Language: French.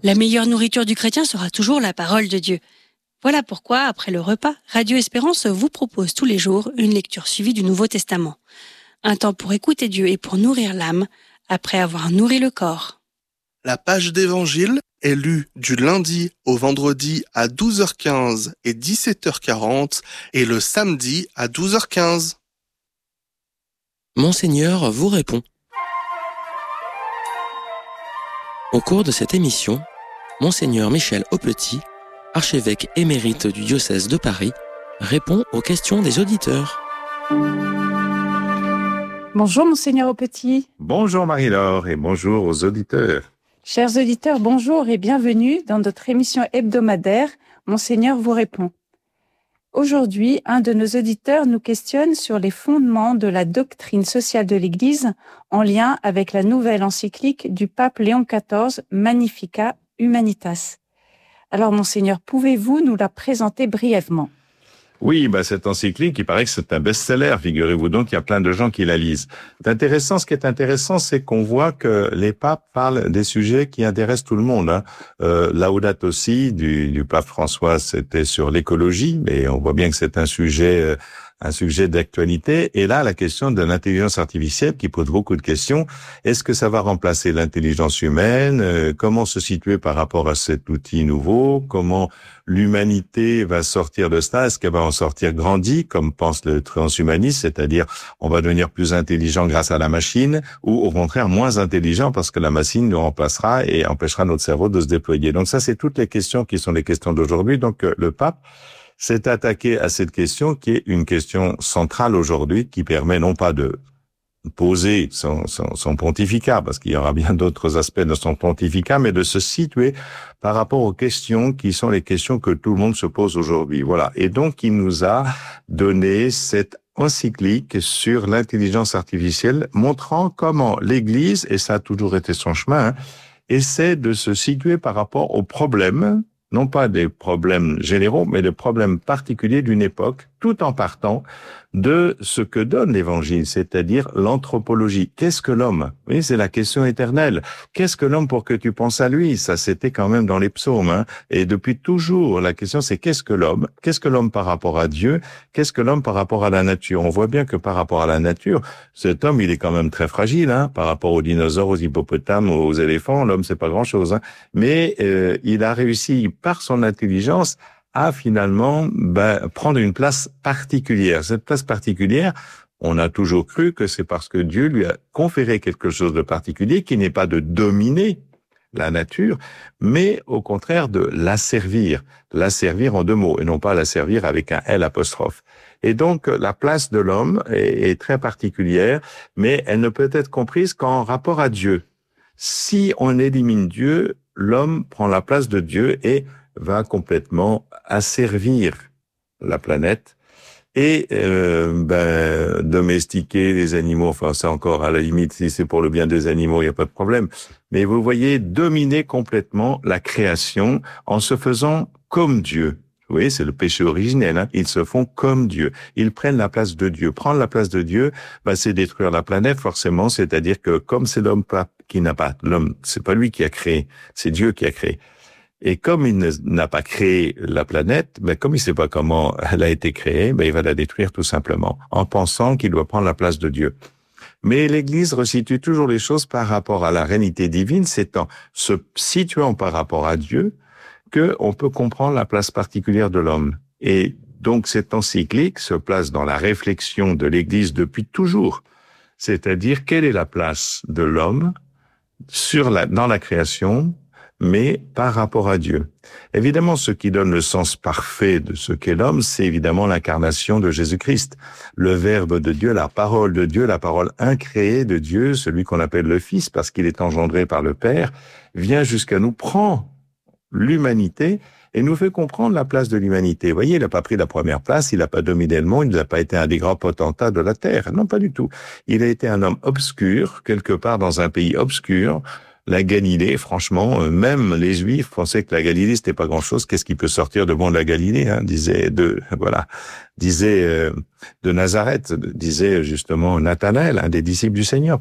La meilleure nourriture du chrétien sera toujours la parole de Dieu. Voilà pourquoi, après le repas, Radio Espérance vous propose tous les jours une lecture suivie du Nouveau Testament. Un temps pour écouter Dieu et pour nourrir l'âme, après avoir nourri le corps. La page d'évangile est lue du lundi au vendredi à 12h15 et 17h40 et le samedi à 12h15. Monseigneur vous répond. Au cours de cette émission, Monseigneur Michel Aupetit, archevêque émérite du diocèse de Paris, répond aux questions des auditeurs. Bonjour Monseigneur Aupetit. Bonjour Marie-Laure et bonjour aux auditeurs. Chers auditeurs, bonjour et bienvenue dans notre émission hebdomadaire Monseigneur vous répond. Aujourd'hui, un de nos auditeurs nous questionne sur les fondements de la doctrine sociale de l'Église en lien avec la nouvelle encyclique du pape Léon XIV, Magnificat Humanitas. Alors, Monseigneur, pouvez-vous nous la présenter brièvement ? Oui, cette encyclique, il paraît que c'est un best-seller, figurez-vous donc, il y a plein de gens qui la lisent. Ce qui est intéressant, c'est qu'on voit que les papes parlent des sujets qui intéressent tout le monde. Laudato Si du pape François, c'était sur l'écologie, mais on voit bien que c'est un sujet d'actualité. Et là, la question de l'intelligence artificielle qui pose beaucoup de questions. Est-ce que ça va remplacer l'intelligence humaine? Comment se situer par rapport à cet outil nouveau? Comment l'humanité va sortir de cela? Est-ce qu'elle va en sortir grandie, comme pense le transhumanisme, c'est-à-dire on va devenir plus intelligent grâce à la machine, ou au contraire moins intelligent parce que la machine nous remplacera et empêchera notre cerveau de se déployer? Donc ça, c'est toutes les questions qui sont les questions d'aujourd'hui. Donc le pape s'est attaqué à cette question qui est une question centrale aujourd'hui, qui permet non pas de poser son pontificat, parce qu'il y aura bien d'autres aspects de son pontificat, mais de se situer par rapport aux questions qui sont les questions que tout le monde se pose aujourd'hui. Voilà. Et donc, il nous a donné cette encyclique sur l'intelligence artificielle, montrant comment l'Église, et ça a toujours été son chemin, essaie de se situer par rapport aux problèmes, non pas des problèmes généraux, mais des problèmes particuliers d'une époque, tout en partant de ce que donne l'Évangile, c'est-à-dire l'anthropologie. Qu'est-ce que l'homme? Oui, c'est la question éternelle. Qu'est-ce que l'homme pour que tu penses à lui? Ça, c'était quand même dans les psaumes. Et depuis toujours, la question, c'est qu'est-ce que l'homme? Qu'est-ce que l'homme par rapport à Dieu? Qu'est-ce que l'homme par rapport à la nature? On voit bien que par rapport à la nature, cet homme, il est quand même très fragile, par rapport aux dinosaures, aux hippopotames, aux éléphants. L'homme, c'est pas grand-chose, Mais il a réussi, par son intelligence, à finalement prendre une place particulière. Cette place particulière, on a toujours cru que c'est parce que Dieu lui a conféré quelque chose de particulier, qui n'est pas de dominer la nature, mais au contraire de l'asservir en deux mots, et non pas l'asservir avec un L apostrophe. Et donc, la place de l'homme est très particulière, mais elle ne peut être comprise qu'en rapport à Dieu. Si on élimine Dieu, l'homme prend la place de Dieu et va complètement asservir la planète et domestiquer les animaux. Enfin, ça encore, à la limite, si c'est pour le bien des animaux, il n'y a pas de problème. Mais vous voyez, dominer complètement la création en se faisant comme Dieu. Vous voyez, c'est le péché originel. Ils se font comme Dieu. Ils prennent la place de Dieu. Prendre la place de Dieu, c'est détruire la planète, forcément. C'est-à-dire que comme c'est l'homme qui n'a pas, l'homme, c'est pas lui qui a créé, c'est Dieu qui a créé. Et comme il n'a pas créé la planète, comme il sait pas comment elle a été créée, il va la détruire tout simplement, en pensant qu'il doit prendre la place de Dieu. Mais l'Église resitue toujours les choses par rapport à la réalité divine, c'est en se situant par rapport à Dieu que on peut comprendre la place particulière de l'homme. Et donc cette encyclique se place dans la réflexion de l'Église depuis toujours. C'est-à-dire, quelle est la place de l'homme dans la création, mais par rapport à Dieu. Évidemment, ce qui donne le sens parfait de ce qu'est l'homme, c'est évidemment l'incarnation de Jésus-Christ, le Verbe de Dieu, la parole de Dieu, la parole incréée de Dieu, celui qu'on appelle le Fils, parce qu'il est engendré par le Père, vient jusqu'à nous, prend l'humanité et nous fait comprendre la place de l'humanité. Vous voyez, il n'a pas pris la première place, il n'a pas dominé le monde, il n'a pas été un des grands potentats de la terre. Non, pas du tout. Il a été un homme obscur, quelque part dans un pays obscur, la Galilée. Franchement, même les Juifs pensaient que la Galilée c'était pas grand-chose. Qu'est-ce qui peut sortir de bon de la Galilée, disait de Nazareth, disait justement Nathanaël, un des disciples du Seigneur.